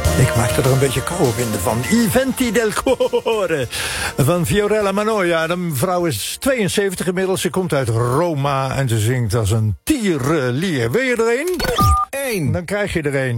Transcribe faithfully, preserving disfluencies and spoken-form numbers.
Ik maakte er een beetje kou vinden van. I venti del cuore van Fiorella Mannoia. De vrouw is tweeënzeventig inmiddels. Ze komt uit Roma en ze zingt als een tierenlier. Wil je er een? Eén. Dan krijg je er een.